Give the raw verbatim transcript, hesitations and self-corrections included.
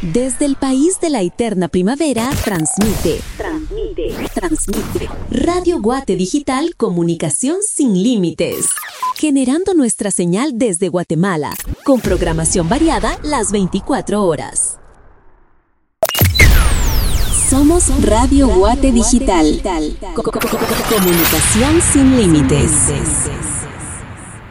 Desde el país de la eterna primavera, transmite, transmite, transmite. Radio Guate Digital, comunicación sin límites. Generando nuestra señal desde Guatemala, con programación variada las veinticuatro horas. Somos Radio Guate Digital. Comunicación sin límites.